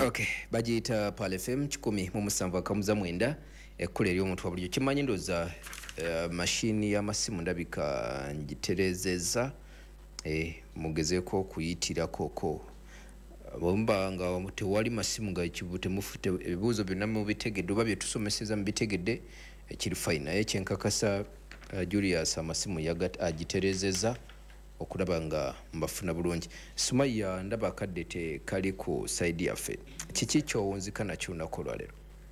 Okay, bagiyita Pal FM 107.9 ekkula eri omuntu wabulijjo kimanyi ndoza mashini y'amasimu ndabika ngiterezeza mugezeeko okuyitirako bomba nga tewali masimu ga kibute mufute ebibuuzo byonna mubitegedde oba byetusomeseza mubitegedde ekiri fine naye kyenkakasa Julius amasimu agiterezeza okulaba nga mbafuna bulungi. Sumaya ndaba akadde kali ku side yaffe kiki kyowunzika nakyo nakolwa leero?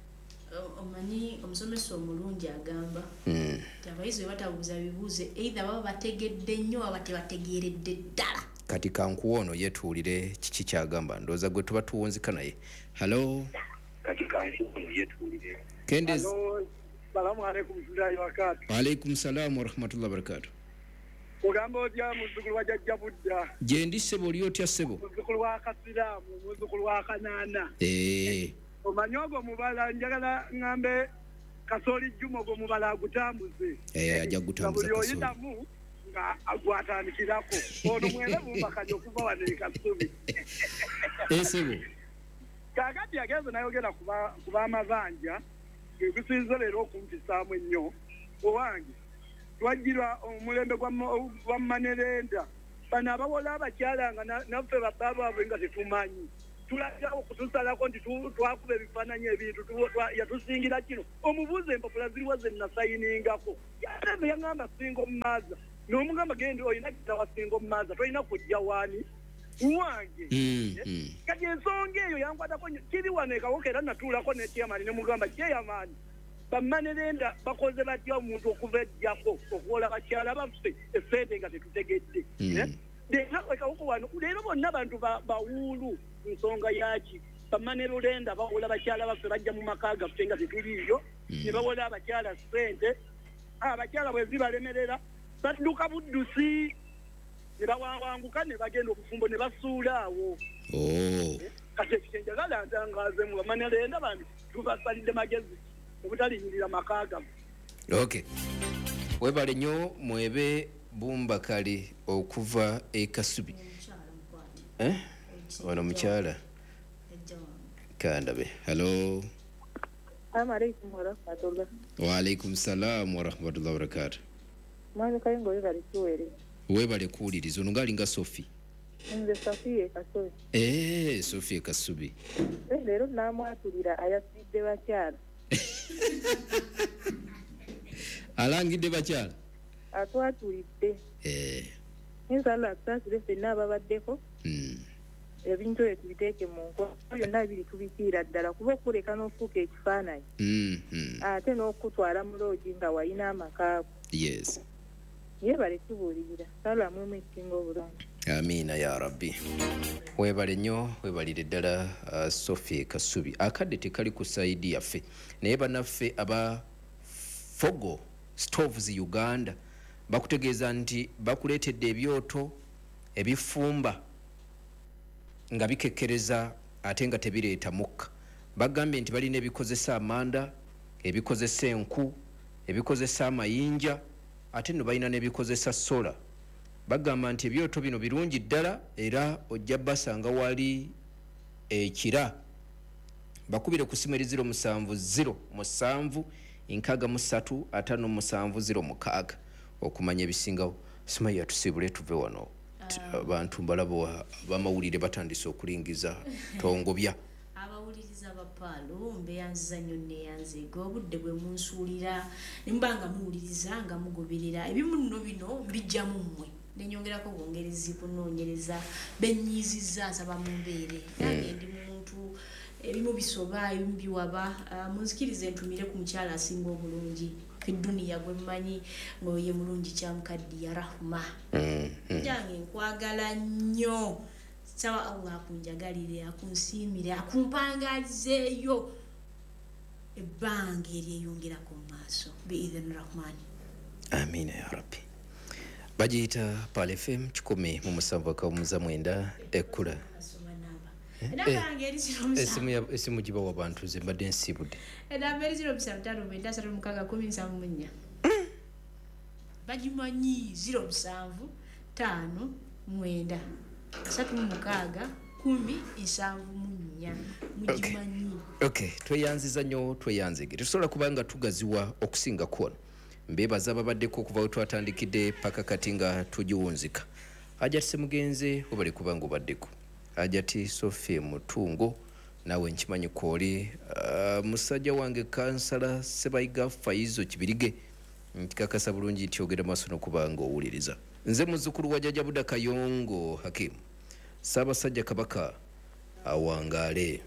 Omanyi omusomesa omulungi agamba abayizi batabuuza bibuuze either baba bategedde nnyo aba tebategeeredde ddala. Kati kankuwa ono yetuulire kiki kyagamba ndowooza gwe tuba tuwunzika naye. Hello? Kati kankuwa ono yetuulire. Kendezi. Salamu alaikum sulayi wakati. Wa alaikum salamu wa rahmatullahi wa barakatuh. Ogamba otya muzzukulu wa jjajja Budda? Gye ndi ssebo oli otya ssebo? Muzzukulu wa Kasiraamu, muzzukulu wa Kanaana. Omanyi ogwo mubala njagala ngambe Kasooli Juma ogwo mubala agutambuze. Ajja gutambuza Kasooli. Buli oyitamu nga agwatandikirako. Ono mwene bumbakanye okuva wano e Kasubi. Ssebo. Kaakati agenze nayogera kuba amabanja gegusinze leero okumpisaamu ennyo owange. Twajjirwa omulembe gwa Manerenda bano abawola abakyala nga naffe babba baabwe nga tetumanyi tulagawo kutusalako nti twakuba ebifaananyi ebintu yatusingira kino omubuuza empapula ziriwa ze nasayiningako yalembe yaŋŋamba singa omumaaza n'omugamba genda olina kitawasinga omumaaza tolina kujja waani wange kati ensonga eyo yankwatako kiri wano ekawoka era natuulako netyamaani nemugamba kyeyamaani Bamanerenda bakoze batya omuntu okuva ejjako okuwola bakyala baffe essente nga tetutegedde leero bonna bantu bawuulu nsonga yaki Bamanerenda bawola bakyala baffe bajja mu maka gaffe nga tetuliiyo ne bawola abakyala ssente abakyala bwe zibalemerera badduka buddusi ne bawawanguka ne bagenda okufumbo ne basuula awo kati ekyenjagala ntangaazemu Bamanerenda bandi tubasalidde magezi obutalinyirira makaga. Okay. Webale nnyo mwebe bumba kali okuva e Kasubi. Wano mukyala. Kandabe. Hello. Assalamu alaikum wa rahmatullah. Wa alaikum salam wa rahmatullahi wa barakatuh. Mwana kayingo webale tuwere. Webale kuwuliriza ono ngalinga Sophie. Nze Sophie Kasubi. Sophie Kasubi. Leero namwatulira ayasidde bakyala. Alangidde bakyala atwatulidde nsala kusasire ffenna ababaddeko ebintu ebyo tubiteeke mu nkola byonna biri tubikiira ddala kuba okuleka n'ofuuka ekifaananyi ate n'okutwala mu loogi nga walina amakaago yebale tubuulirira salamu ekisinga obulungi. Amina ya rabbi. Webale nnyo webalire ddala Sophie Kasubi. Akadde tekali ku saidi yaffe naye bannaffe aba Fogo Stoves Uganda bakutegeeza nti bakuleetedde ebyoto ebifumba nga bikekkereza ate nga tebireeta mukka. Bagambye nti balina ebikozesa amanda, ebikozesa enku, ebikozesa amayinja ate nno balina n'ebikozesa sola. Bagamba nti ebyoto bino birungi ddala era ojja basanga wali ekira. Bakubire ku simu eri 07 okumanya ebisingawo. Sumaya tusibule tuve wano. Abantu mbalabo bamawulire batandise okulingiza tongobya. Abawuliriza abapaalo mbeyanziza nnyo neyanzega obudde bwe munsuulira nimbanga muwuliriza nga mugoberera ebimu nno bino bijjamu mmwe nenyongerako bwongerezi kunoonyereza benyiizizza nsaba mu mbeere nange ndi muntu ebimu bisoba ebimu biwaba munzikirize ntumire ku mukyala asinga obulungi fidduniya gwe mmanyi ng'oye mulungi kyamukaddiya Rahma jange nkwagala nnyo sawa Allah akunjagalire akunsiimire akumpangalizeeyo ebbanga eryeyongerako mu maaso biidhin rahmani. Amina ya rabbi. Bagiyita Pal FM 107.9 ekkula. Esimu gibawa abantu ze mbadde nsibudde. Edamberi 0756 bagimanyi 07 5 9 36 1074 mugimanyi. Okay, tweyanziza nnyo tweyanzige. Tusobola kubanga tugaziwa okusinga kwona. Mbebaza ababaddeko okuva we twatandikidde paka kati nga tugiwunzika. Hajati Semugenze obali kubanga obaddeko. Hajati Sophie Mutungo nawe nkimanyi kwoli musajja wange kansala Sebayiga Faizo Kibirige nkikakasa bulungi nti ogera maaso n'okubanga owuliriza. Nze muzzukulu wa Jjajja Buda Kayongo Hakim Ssaabasajja Kabaka awangaale.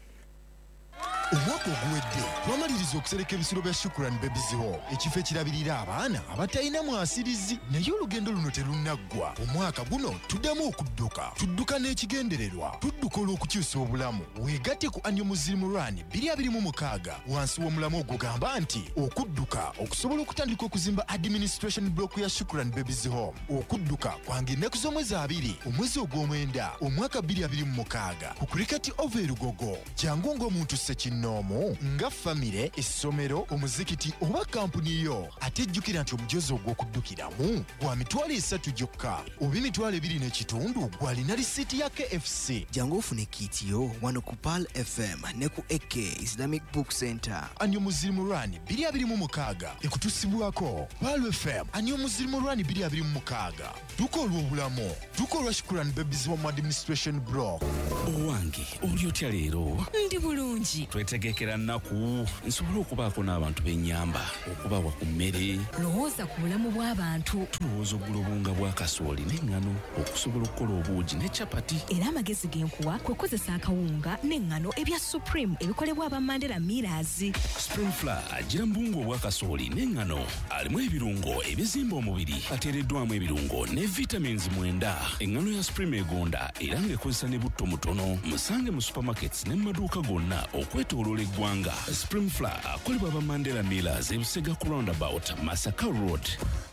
Omwaka oguwedde twamaliriza okusereka ebisiro bya Shukrani Babies Hall ekifo ekirabirira abaana abatalina mwasirizi naye olugendo luno terunaggwa. Omwaka guno tuddamu tudduka n'ekigendererwa tudduka olw'okukyusa obulamu. Weegatte ku Annual Muslim Run 2026 wansi w'omulamu ogugamba nti okudduka okusobola okutandika okuzimba administration block ya Shukrani Babies Hall. Okudduka kwange ennaku z'omwezi 2 omwezi ogw'omwenda omwaka 2026 ku Cricket Oval Lugogo. Jangu ng'omuntu Sekinomo nga famire essomero omuzikiti oba kampuni yo atejjukira nti omujozi ogw'okuddukiramu gwa mitwalo 3 gyokka oba emitwalo 2.5 gwalina lisiiti ya KFC. Jangu ofune kitiyo wano ku Pal FM ne ku AK Islamic Book Center. Annual Muslim Run 2026 ekutusibwako Pal FM. Annual Muslim Run 2026 duka olw'obulamu duka olwa Shukrani Babies Home Administration Block. Owange oli otya leero? Ndi bulungi. Twetegekera nnaku nsobola okubaako n'abantu b'ennyamba okubawa ku mmere. Lowooza ku bulamu bw'abantu. Tulowooza oggula obunga bwa kasooli n'eŋŋano okusobola okukola obuugi ne capati. Era amagezi genkuwa kwe kozesa akawunga n'eŋŋano ebya Supreme ebikolebwa aba Mandela Millers. Spring Flour agira mbungu obwa kasooli n'eŋŋano alimu ebirungo ebizimba omubiri ateereddwamu ebirungo ne vitamins 9. Eŋŋano ya Supreme egonda era ng'ekozesa ne butto mutono. Musange mu supermarkets ne mu maduuka gonna okwetooloola eggwanga. Spring Flour akolebwa aba Mandela Millers e Busega ku roundabout Masaka Road.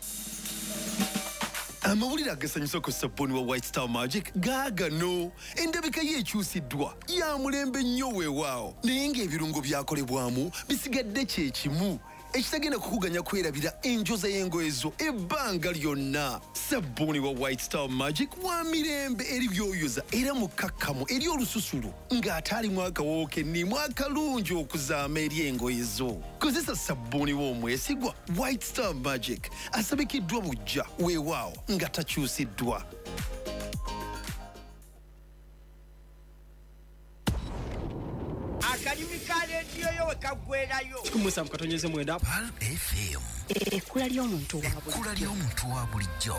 Amawulire agasanyusa ku sabbuuni wa White Star Magic gaagano. Endabika ye ekyusiddwa ya mulembe nnyo weewaawo naye ng'ebirungo byakolebwamu bisigadde kye kimu ekitagenda kukuganya kwerabira enjoza y'engoye zo ebbanga lyonna. Sabbuuni wa White Star Magic wa mirembe eri byoyoza era mukakkamu eri olususulu ng'ate alimu akawoowo kennimu akalungi okuzaama eri engoye zo. Kozesa sabbuuni w'omwesigwa White Star Magic asabikiddwa bujja weewaawo nga takyusiddwa. Kumusa mukatonyeze mwenda Pal FM Ekkula ly'omuntu wa bulijjo.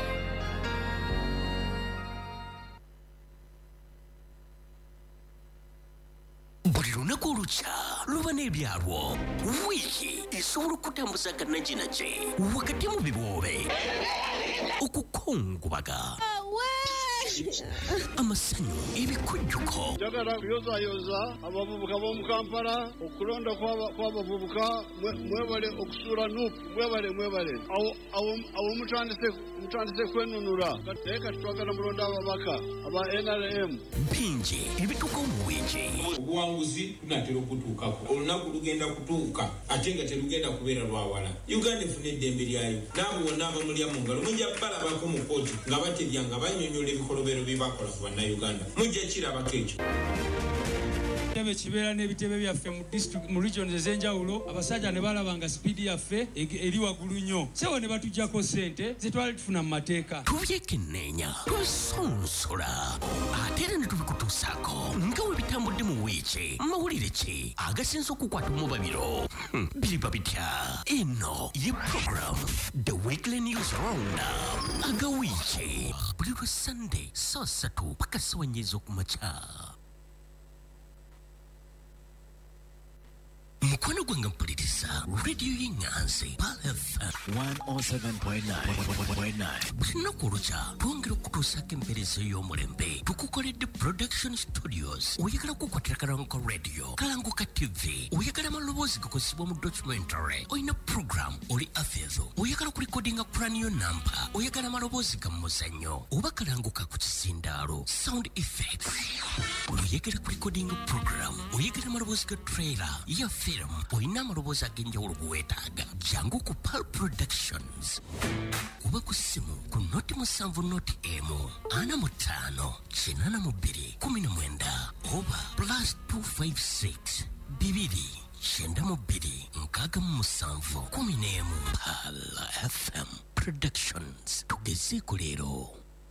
Buli lunaku olukya luba n'ebyalwo. Wiiki esobola okutambuza kannaginaje wakati mu biboobe okukongubaga amasanyu ebikujjuko. Njagala kuyozayoza abavubuka b'omu Kampala okulonda kw'abavubuka mwebale okusuula nuupu mwebale awo mutandise kwenunula naye kati twagala mulonda ababaka aba NRM. Bingi ebituuka omuwingi. Obuwanguzi tunatera okutuukako olunaku lugenda kutuuka ate nga terugenda kubeera lwawala. Uganda efuna eddembe lyayo naabo bonna abamulya mu ngalo mujja balabako mu kooti nga batebya nga bannyonnyola ebikolobero bye bakola ku bannayuganda. Mujja kirabako ekyo. Ebitebe kibeera n'ebitebe byaffe mu regions ez'enjawulo abasajja ne balabanga sipiidi yaffe eri waggulu nnyo sewo ne batuggyako ssente zetwali tufuna mu mateeka. Tubyekenneenya tusonsola ate era ne tubikutuusaako nga we bitambudde mu wiiki. Mawulire ki agasinza okukwata mu babiro biriba bitya? Eno ye program The Weekly News Roundup agawiiki buli lwa Sunday saa 3 paka saa 4 ez'okumakya. Mukwano gwange mpuliriza radio y'Enganzi Pal FM 107.9. Buli lunaku olukya twongera okutuusaako empeereza y'omulembe tukukoledde production studios. Oyagala kukwatira kalanguka radio kalanguka TV oyagala amaloboozi gakozesebwa mu documentary oyina program oli afeezo oyagala kulikodinga cranial number oyagala amaloboozi ga muzannyo oba kalanguka ku kizindaalo sound effects. Buli oyegera ku recording program, oyegera amaloboozi ga trailer ya film, oyina amaloboozi ag'enjawulo geweetaaga, jangu ku Pal Productions. Kuba ku ssimu ku noti 7 noti emu 45 82 oba +256 bibiri 92 Pal FM Productions. Tugezeeko leero.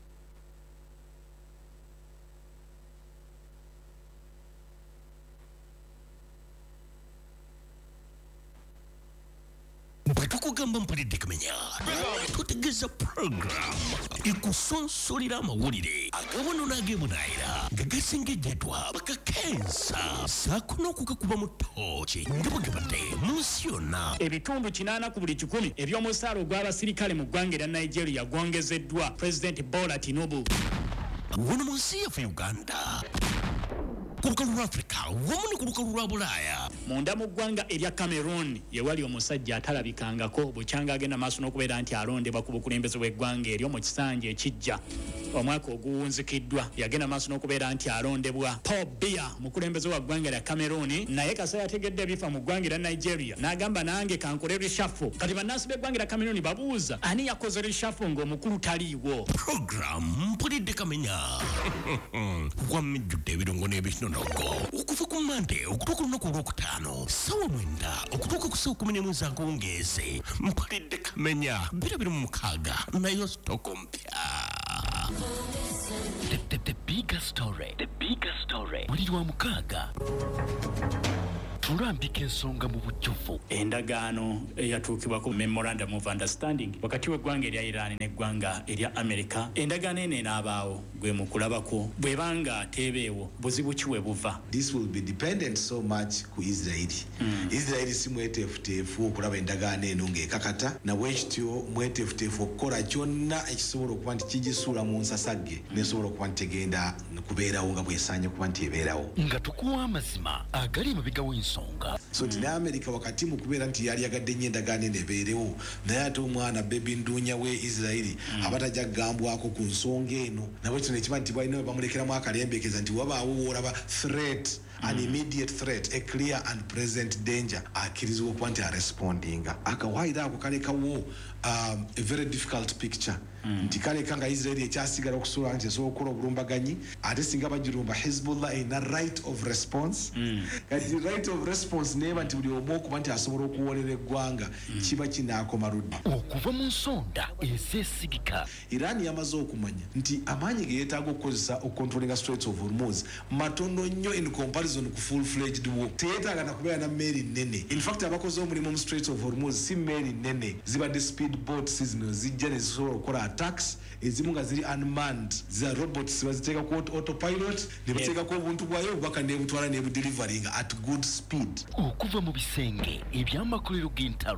Bwetukugamba mpulidde Kamenya, tutegeeza program ekusonsolera amawulire agawono n'ageemunaayira nga gasengejjedwa bakakensa saako n'okugakuba mu ttooki nga bwe gabadde mu nsi yonna. Ebitundu 80 ku buli 100 eby'omusaala ogw'abasirikale mu ggwanga erya Nigeria gwongezeddwa President Bola Tinubu. Wano mu nsi yaffe Uganda, ku lukalu lwa Africa wamu ne ku lukalu lwa Bulaaya, munda mu ggwanga erya Cameroon yewali omusajja atalabikangako bukyanga agenda maaso n'okubeera nti alondebwa ku bukulembeze bw'eggwanga eryo mu kisanja ekijja. Omwaka oguwunzikiddwa yagenda maaso n'okubeera nti alondebwa. Paul Biya mukulembeze wa ggwanga lya Cameroon naye kasa yategedde ebifa mu ggwanga lya Nigeria n'agamba nange kankole reshuffle. Kati bannansi b'eggwanga lya Cameroon babuuza ani yakoze reshuffle ng'omukulu taliiwo. Program mpulidde Kamenya wamijjudde ebirungo n'ebinonogo okuva ku Monday okutuuka olunaku olwokutaano ssaawa 9 okutuuka ku ssaawa 11 akawungeezi. Mpulidde Kamenya 26 nayo stoko mpya. The bigger story. Buli lwa mukaaga tulambika ensonga mu bujjuvu. Endagaano eyatuukibwako memorandum of understanding wakati w'eggwanga erya Iran n'eggwanga erya America. Endagaano eno enaabaawo gwe mu kulabako bw'ebanga ateebeewo buzibu ki we buva. This will be dependent so much ku Israeli. Israeli si mweteefuteefu okulaba endagaano eno ng'ekakata na bwekityo mweteefuteefu okukola kyonna ekisobola okuba nti kigisuula mu nsasagge nesobola okuba nti tegenda kubeerawo nga bwesaanye okuba nti ebeerawo. Nga tukuwa amazima agali emabega w'ensonga. So tina America wakati mu kubeera nti yali yagadde nnyo endagaano eno ebeerewo naye ate omwana bebi nduunya we Israeli abatajja kugambwako ku nsonga eno nabwe kino ekiba nti balina bamulekeramu akalembekeza nti wabaawo woolaba threat, an immediate threat, a clear and present danger, akkirizibwa okuba nti arespondinga. Akawaayiro ako kalekawo a very difficult picture nti kaleka nga Israeli ekyasigala okusobola nti esobola okukola obulumbaganyi ate singa bagirumba Hezbollah erina right of response. Kati right of response neeba nti buli omu okuba nti asobola okuwoolera eggwanga kiba kinaakoma ludda okuva mu nsonda ezeesigika. Iran yamaze okumanya nti amaanyi ge yeetaaga okukozesa okukontrolinga Straits of Hormuz matono nnyo in comparison ku full-fledged war. Teyeetaaga na kubeera na mmeeri nnene. In fact abakoze omulimu mu Straits of Hormuz si mmeeri nnene, zibadde speed boats zino zijja ne zisobola okukola attacks ezimu nga ziri unmanned, za robots baziteeka ku autopilot ne bateekako obuntu bwayo obubaka nebutwala nebudelivaringa at good speed. Okuva mu bisenge eby'amakolero g'entalo.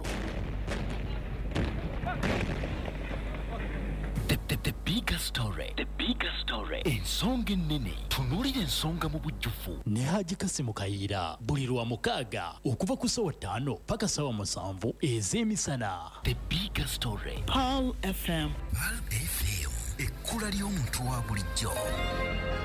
The bigger story. Ensonga ennene tunuulira ensonga mu bujjuvu. Ne Haji Kasimu Kayiira buli lwa mukaaga okuva ku ssaawa 5 paka ssaawa 7 ez'emisana. The bigger story. Pal FM. Pal FM ekkula ly'omuntu wa bulijjo.